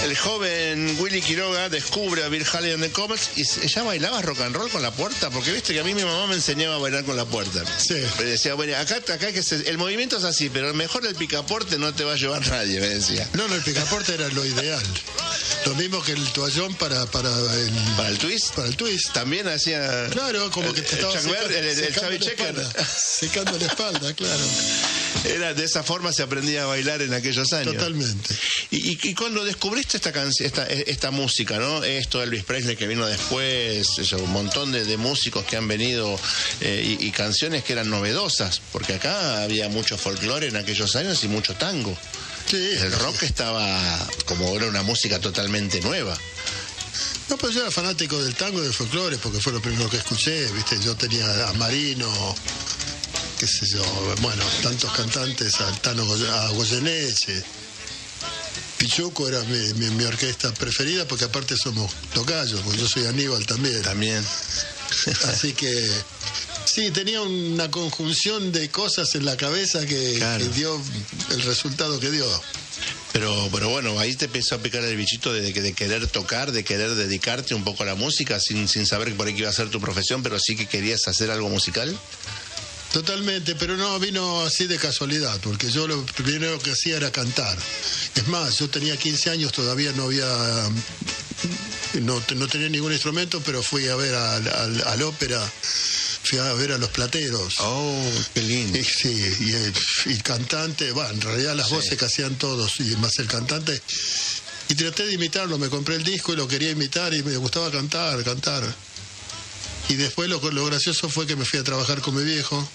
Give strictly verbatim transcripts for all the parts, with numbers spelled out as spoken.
El joven Willy Quiroga descubre a Bill Haley and the Comets y ya bailaba rock and roll con la puerta, porque viste que a mí mi mamá me enseñaba a bailar con la puerta. Sí. Me decía, bueno, acá, acá que se, el movimiento es así, pero mejor el picaporte no te va a llevar nadie, me decía. No, no, el picaporte era lo ideal. Lo mismo que el toallón para, para el... ¿Para el twist? Para el twist. También hacía... Claro, como que te el, estaba el, secando, el, el, el Chavi la Checker. espalda, secando la espalda, claro. Era, de esa forma se aprendía a bailar en aquellos años. Totalmente. Y, y, y cuando descubriste esta canción, esta, esta música, ¿no? Esto de Elvis Presley que vino después, eso, un montón de, de músicos que han venido eh, y, y canciones que eran novedosas, porque acá había mucho folclore en aquellos años y mucho tango. Sí. El rock estaba como era una música totalmente nueva. No, pues yo era fanático del tango y del folclore porque fue lo primero que escuché, ¿viste? Yo tenía a Marino, qué sé yo, bueno, tantos cantantes, a Tano Goy- a Goyeneche. Pichuco era mi, mi, mi orquesta preferida porque aparte somos tocayos, porque yo soy Aníbal también. También. Así que sí, tenía una conjunción de cosas en la cabeza que, Claro. que dio el resultado que dio. Pero, pero bueno, ahí te empezó a picar el bichito de, de, de querer tocar, de querer dedicarte un poco a la música, sin, sin saber que por ahí que iba a ser tu profesión, pero sí que querías hacer algo musical. Totalmente, pero no vino así de casualidad, porque yo lo primero que hacía era cantar. Es más, yo tenía quince años, todavía no había, no, no tenía ningún instrumento, pero fui a ver al, al, al ópera, fui a ver a los Plateros. Oh, qué lindo. Y, sí, y el, y el cantante, bueno, en realidad las Sí. voces que hacían todos, y más el cantante, y traté de imitarlo, me compré el disco y lo quería imitar y me gustaba cantar, cantar. Y después lo, lo gracioso fue que me fui a trabajar con mi viejo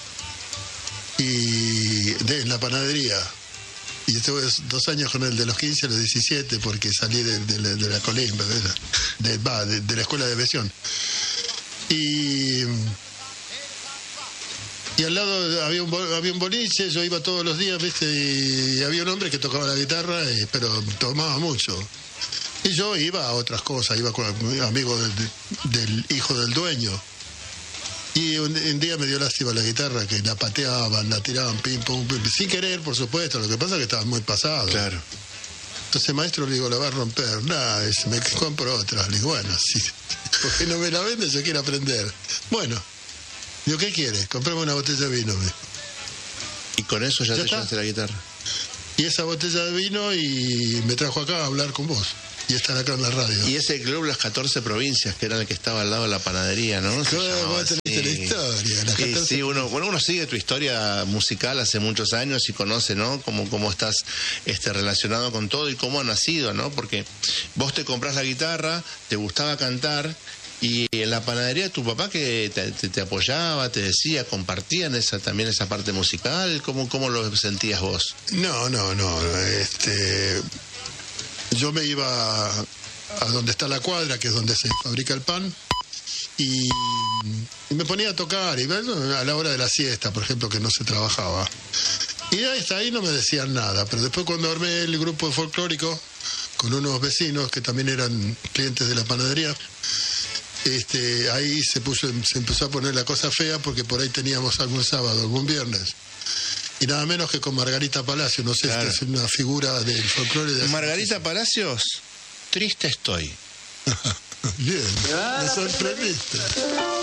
y de, en la panadería. Y estuve dos años con él, de los quince a los diecisiete, porque salí de, de, de, de la colimba, de, de, de, de, de la escuela de aviación. Y, y al lado había un, había un boliche, yo iba todos los días, ¿viste? Y había un hombre que tocaba la guitarra, y, pero tomaba mucho. Y yo iba a otras cosas, iba con amigos del, del hijo del dueño. Y un, un día me dio lástima la guitarra, que la pateaban, la tiraban, pim, pum, pim, sin querer, por supuesto. Lo que pasa es que estaba muy pasado. Claro. Entonces, maestro, le digo, la va a romper. Nada, dice, me compro otra. Le digo, bueno, sí, porque no me la vende, yo quiero aprender. Bueno, digo, ¿qué quiere? Comprame una botella de vino. Y con eso ya, ¿Ya te está? llevaste la guitarra. Y esa botella de vino y me trajo acá a hablar con vos. Y estar acá en la radio. Y ese club Las catorce Provincias, que era el que estaba al lado de la panadería, ¿no? Se Claro, llamaba vos tenés así. la historia, las Sí, catorce sí, uno, bueno, uno sigue tu historia musical hace muchos años y conoce, ¿no? Cómo, cómo estás este, relacionado con todo y cómo ha nacido, ¿no? Porque vos te comprás la guitarra, te gustaba cantar y en la panadería tu papá que te, te, te apoyaba, te decía, compartían esa también esa parte musical. ¿Cómo, cómo lo sentías vos? No, no, no. Este, yo me iba a donde está la cuadra, que es donde se fabrica el pan, y, y me ponía a tocar, y bueno, a la hora de la siesta, por ejemplo, que no se trabajaba. Y hasta ahí no me decían nada, pero después cuando armé el grupo folclórico, con unos vecinos que también eran clientes de la panadería, este, ahí se puso, se empezó a poner la cosa fea, porque por ahí teníamos algún sábado, algún viernes. Y nada menos que con Margarita Palacio, no sé, Claro. esta es una figura del folclore de... Margarita Palacios, triste estoy. Bien, me sorprendiste.